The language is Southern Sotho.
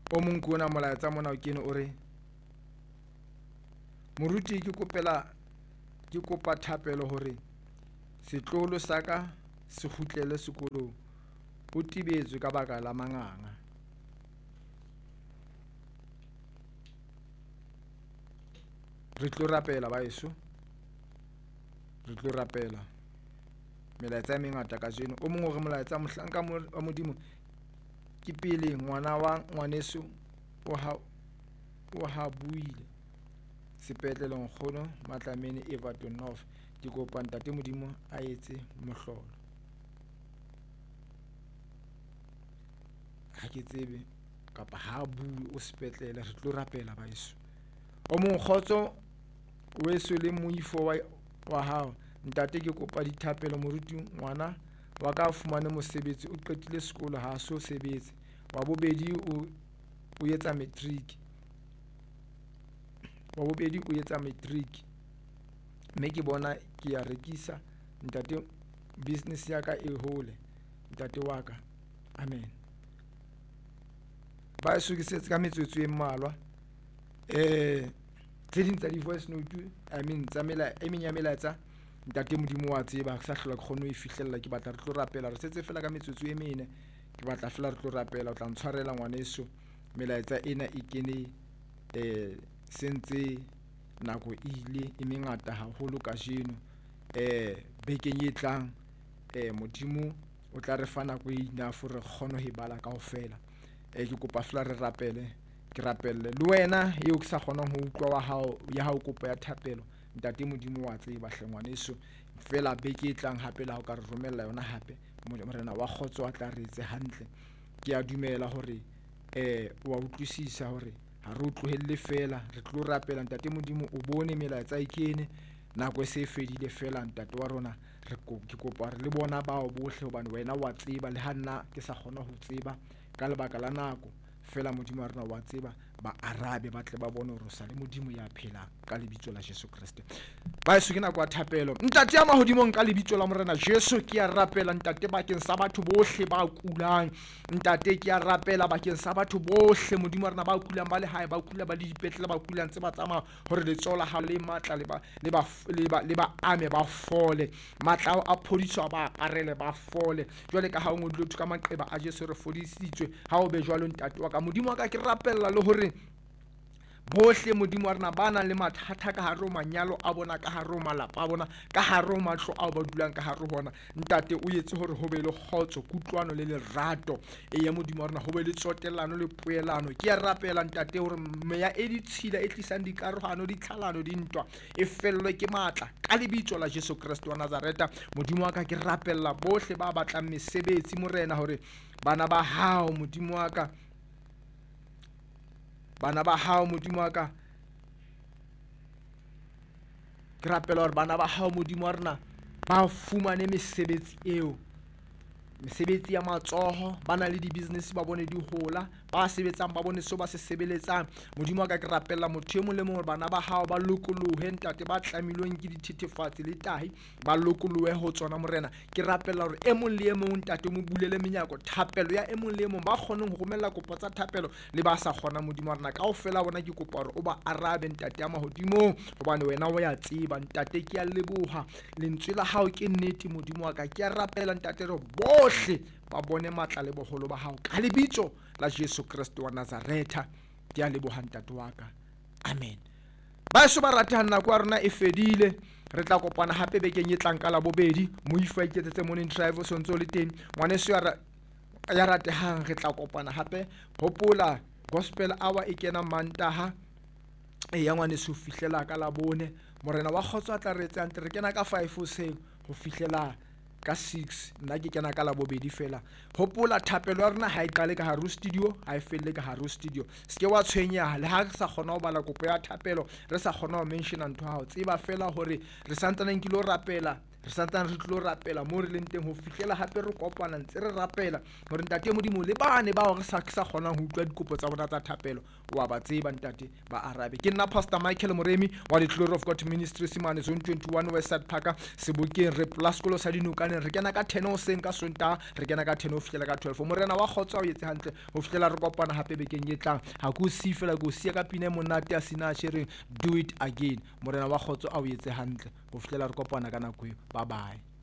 o mong ke ona molaetsa mona o kene o re moruti ke kopa thapelo hore setloholo sa ka se kgutlele sekolong o tibetswe ka baka la manganga. Re tlo rapela baeso, re tlo rapela melaetsa e mengata ka jeno. O mong hore molaetsa mohlanka wa modimo ke pele ngwana wa ngwaneso o ha buile sepetlele nkgono Matlamene Everton North. Ke kopa ntate modimo a etse mohlolo. Ha ke tsebe kapa ha bue o sepetlele, re tlo rapela baeso. O mong kgotso weso le moifo wa hao ntate, ke kopa dithapelo moruti ngwana wa ka fumane mosebetsi, o qetile sekolo ha so sebetse, wa bobedi o etsa matric, mme ke bona ke ya rekisa ntate, business ya ka e hole ntate wa ka, amen. Ba e sukisetse ka metsotso e mmalwa tse ding tsa di-voice note, tsa melaetsa ntate modimo wa tseba ke sa hlola ke kgone ho e fihlella. Ke batla re tlo rapela, re setse fela ka metsotso e mene, ke batla fela re tlo rapela. O tla ntshwarela ngwaneso, melaetsa ena e kene sentse nako ile e mengata haholo ka jeno. Bekeng e tlang modimo o tla re fa nako e enough re kgone ho e bala kaofela. Ke kopa fela re rapele, ke rapelle le wena eo ke sa kgonang ho utlwa ya hao kopo ya thapelo. Ntate modimo wa tseba hle ngwaneso, fela beke e tlang hape la ho ka re romella yona hape, morena wa kgotso a tla re etse hantle. Ke a dumela hore wa utlwisisa hore ha re o tlohelle fela, re tlo rapela ntate modimo. O bone melaetsa e kene, nako e se e fedile fela ntate wa rona. Ke kopa re le bona bao bohle, hobane wena wa tseba le ha nna ke sa kgona ho tseba ka lebaka la nako, fela modimo wa rona wa tseba. Ba arabe ba tle ba bone hore o sa le modimo ya phelang, ka lebitso la Jesu Kriste. Baeso ke nako ya thapelo. Ntate ya mahodimong, ka lebitso la morena Jesu ke a rapela ntate bakeng sa batho bohle ba kulang. Ntate ke a rapela bakeng sa batho bohle modimo wa rena ba kulang ba le hae, ba kula ba le dipetlele, ba kulang tse ba tsamaya hore letsoho la hao le matla le ba ame ba fole, matla a phodiso ba aparele ba fole. Jwale ka ha o ngodile ka maqeba a Jesu re fodisitswe, ha o be jwalo ntate wa ka. Modimo wa ka ke rapella le hore bohle modimo wa rena ba nang le mathata ka hare ho manyalo a bona, ka hare ho malapa a bona, ka hare ho matlo ao ba dulang ka hare ho bona, ntate o etse hore ho be le kgotso, kutlwano le lerato ya modimo wa rena, ho be le tsotellano le poelano. Ke a rapela ntate hore meya e ditshila e tlisang dikarohano, ditlhalano, dintwa e fellwe ke matla ka lebitso la Jesu Kriste wa Nazareta. Modimo wa ka ke rapella bohle ba batlang mesebetsi morena, hore bana ba hao modimo wa ka, bana ba hao modimo wa ka, ke rapela hore bana ba hao modimo wa rena ba fumane mesebetsi eo, mesebetsi ya matsoho, ba na le di-business ba bone di hola, ba sebetsang ba bone seo ba se sebeletsang. Modimo wa ka ke rapella motho e mong le mong hore bana ba hao ba lokolohe ntate, ba tlamilweng ke dithethefatsi le tahi ba lokolohe ho tsona morena. Ke rapella hore e mong le e mong ntate mo bulele menyako, thapelo ya e mong le e mong, ba kgoneng ho romella kopo tsa thapelo le ba sa kgonang modimo wa rena kaofela bona. Ke kopa hore o ba arabe ntate ya mahodimong, hobane wena o ya tseba ntate. Ke a leboha, lentswe la hao ke nnete modimo wa ka. Ke a rapela ntate hore bohle ba bone matla le boholo ba hao ka lebitso la Jesu Kriste wa Nazareta. Ke a leboha ntate wa ka, amen. Baeso ba ratehang, nako ya rona e fedile. Re tla kopana hape bekeng e tlang ka Labobedi. Moifa iketsetse morning drive o sontso le teng, ngwaneso ya ratehang. Re tla kopana hape, hopola gospel hour e kena Mantaha ya ngwaneso ho fihlela ka Labone. Morena wa kgotso a tla re etsang, re kena ka 5 hoseng ho fihlela ka 6, nna ke kena ka Labobedi fela. Hopola thapelo ya rena ha e qale ka hare ho studio, ha e felle ka hare ho studio. Ske wa tshwenyeha le ha re sa kgona ho bala kopo ya thapelo, re sa kgona ho mention ntho hao, tseba fela hore re santsane nkilo rapela re santsane re tlo rapela mo re leng teng ho fihlela hape re kopana ntse re rapela hore ntate Modimo le bane bao re sa kgonang ho utlwa dikopo tsa bona tsa thapelo wa ba tseba ntate ba arabe. Ke nna Pastor Michael Moremi wa the Glory of God Ministries mane zone 21 Westside Park Sebokeng re plus sekolo sa Dinokane. Re kena ka 10 hoseng ka Sontaga, re kena ka 10 ho fihlela ka 12. Morena wa Kgotso o etse hantle ho fihlela re kopana hape bekeng e tlang. Ha go si fela go sia ka pina monate a sina shereng do it again. Morena wa Kgotso o etse hantle ho fihlela re kopana ka nako eo. Bye bye.